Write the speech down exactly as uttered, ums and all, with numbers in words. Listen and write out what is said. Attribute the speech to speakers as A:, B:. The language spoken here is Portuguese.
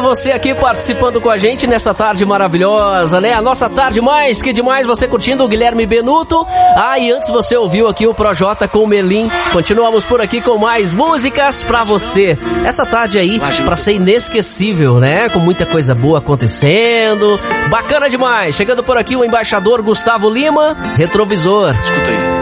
A: você aqui participando com a gente nessa tarde maravilhosa, né? A nossa tarde mais que demais, você curtindo o Guilherme Benuto. Ah, e antes você ouviu aqui o Projota com o Melim. Continuamos por aqui com mais músicas pra você. Essa tarde aí, pra ser inesquecível, né? Com muita coisa boa acontecendo. Bacana demais. Chegando por aqui o embaixador Gustavo Lima, Retrovisor.
B: Escuta aí.